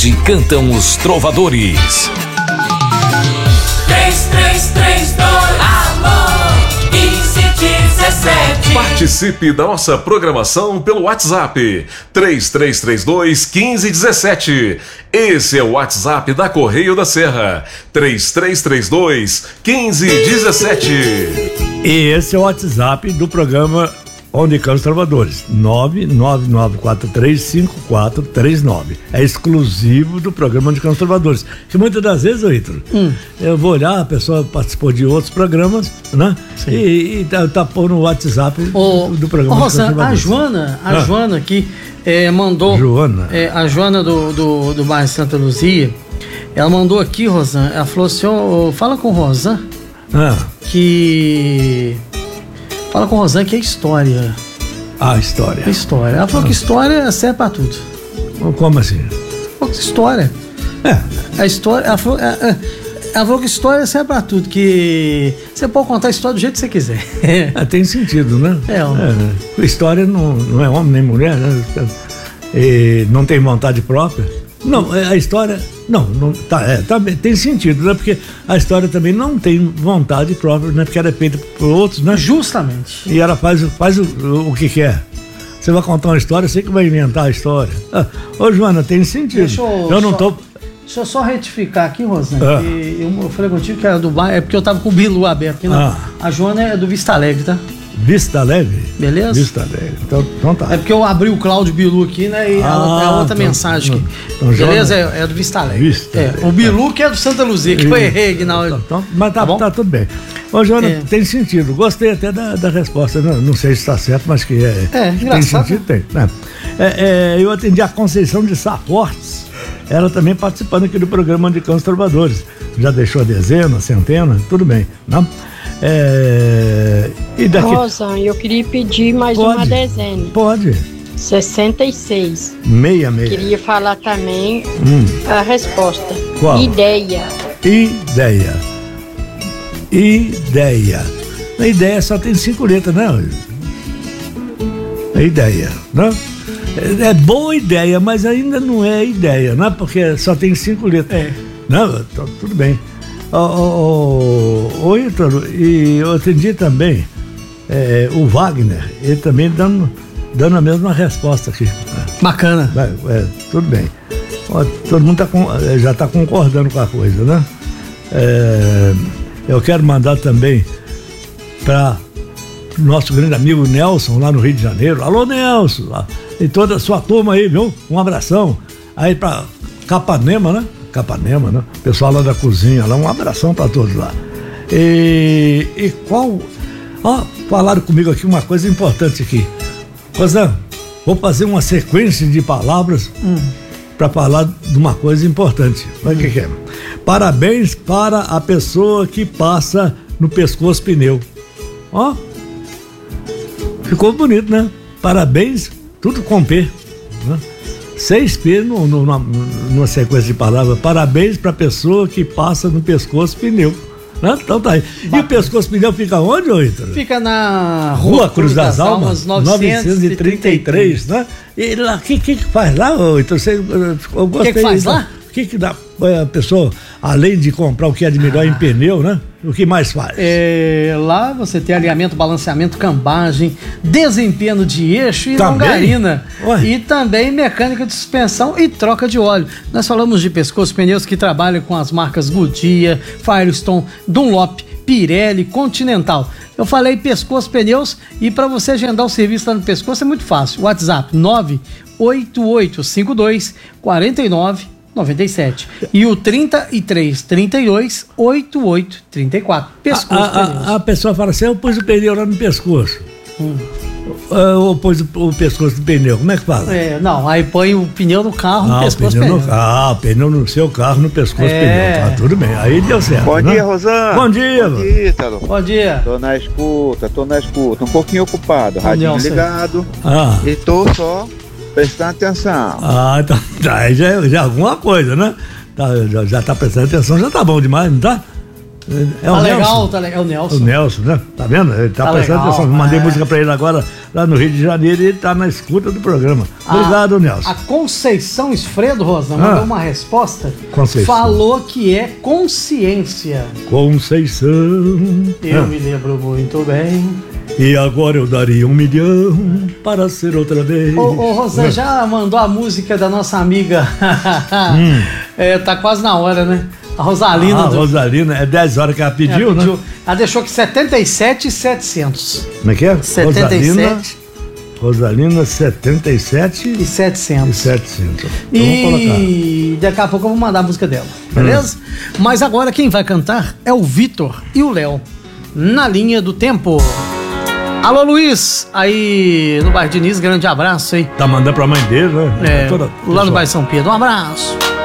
onde cantam os trovadores. 3332 alô 1517. Participe da nossa programação pelo WhatsApp 3332-1517. Esse é o WhatsApp da Correio da Serra, 3332-1517. E esse é o WhatsApp do programa Onde Cantam os Trovadores, 999435439. É exclusivo do programa Onde Cantam os Trovadores. Que muitas das vezes, Heitor, eu vou olhar, a pessoa participou de outros programas, né? E tá pondo no WhatsApp do programa Onde Cantam os Trovadores. A Joana aqui mandou. Joana. A Joana do bairro Santa Luzia. Ela mandou aqui, Rosan. Ela falou assim: fala com o Rosan. Fala com o Rosan que é história. História. É história. Ela falou que história serve pra tudo. Como assim? História. A história. Ela falou que história serve pra tudo. Que você pode contar a história do jeito que você quiser. Tem sentido, né? História não é homem nem mulher, né? E não tem vontade própria. Não, a história. Tem sentido, né? Porque a história também não tem vontade própria, né? Porque ela é feita por outros, né? Justamente. E ela faz o que quer. Você vai contar uma história, você que vai inventar a história. Ô, Joana, tem sentido. Deixa eu só retificar aqui, Rosana. Eu falei contigo que era do bairro, é porque eu tava com o Bilu aberto aqui. A Joana é do Vista Alegre, tá? Vista Alegre? Beleza? Vista Alegre. Então tá. É porque eu abri o Cláudio Bilu aqui, né? E a outra mensagem aqui. Beleza? É do Vista Alegre. O Bilu que é do Santa Luzia, que eu errei aqui na hora. Mas tá tudo bem. Ô, Joana, tem sentido. Gostei até da resposta. Não sei se está certo, mas que tem sentido, tem. Eu atendi a Conceição de Saportes. Ela também participando aqui do programa Onde Cantam os Trovadores. Já deixou a dezena, centena, tudo bem, né? E daqui... Rosan, eu queria pedir mais uma dezena. Pode. 66. 66. Queria falar também a resposta. Qual? Ideia. A ideia só tem 5 letras, né? A ideia, né? É boa ideia, mas ainda não é ideia, né? Porque só tem 5 letras. Não, tudo bem. Heitor, e eu atendi também o Wagner, ele também dando a mesma resposta aqui. Bacana. Tudo bem. Todo mundo já está concordando com a coisa, né? Eu quero mandar também para nosso grande amigo Nelson, lá no Rio de Janeiro. Alô, Nelson! E toda a sua turma aí, viu? Um abração. Aí para Capanema, né? Pessoal lá da cozinha, lá, um abração para todos lá. E qual... falaram comigo aqui uma coisa importante aqui. Rosan, vou fazer uma sequência de palavras para falar de uma coisa importante. O que é? Parabéns para a pessoa que passa no pescoço pneu. Ficou bonito, né? Parabéns, tudo com P, né? 6 P numa sequência de palavras. Parabéns para a pessoa que passa no pescoço pneu. Então tá aí. E o pescoço pneu fica onde, Heitor? Fica na Rua Cruz das Almas, 933, né? E lá, o que faz lá, Heitor? O que faz lá? O que dá a pessoa, além de comprar o que é de melhor em pneu, né? O que mais faz? Lá você tem alinhamento, balanceamento, cambagem, desempenho de eixo e longarina. E também mecânica de suspensão e troca de óleo. Nós falamos de pescoço pneus que trabalham com as marcas Goodyear, Firestone, Dunlop, Pirelli, Continental. Eu falei pescoço pneus e para você agendar o serviço lá no pescoço é muito fácil. WhatsApp 988524997 e o 33328834. Pescoço pneus. A pessoa fala assim: eu pus o pneu lá no pescoço. Ou pôs o pescoço do pneu, como é que fala? Não, aí põe o pneu no carro no pescoço pneu. O pneu no seu carro no pescoço pneu. Tá tudo bem, aí deu certo. Bom dia, Rosana. Bom dia, Talo. Bom dia. Tô na escuta, um pouquinho ocupado, radinho ligado. E tô só prestando atenção. Então já é alguma coisa, né? Já tá prestando atenção, já tá bom demais, não tá? É o Nelson. Tá legal, é o Nelson. O Nelson, né? Tá vendo? Ele tá prestando atenção. Mandei música pra ele agora lá no Rio de Janeiro e ele tá na escuta do programa. Obrigado, Nelson. A Conceição Esfredo, Rosa, mandou uma resposta. Conceição. Falou que é consciência. Conceição. Eu me lembro muito bem. E agora eu daria 1 milhão para ser outra vez. Ô Rosa, já mandou a música da nossa amiga. Tá quase na hora, né? A Rosalina. Rosalina, é 10 horas que ela pediu, né? Ela deixou que 77,700. Como é que é? 77. Rosalina, 77,700. Então e daqui a pouco eu vou mandar a música dela, beleza? Mas agora quem vai cantar é o Vitor e o Léo, Na Linha do Tempo. Alô, Luiz, aí no bairro Diniz, grande abraço aí. Tá mandando pra mãe dele, né? Lá no bairro São Pedro, um abraço.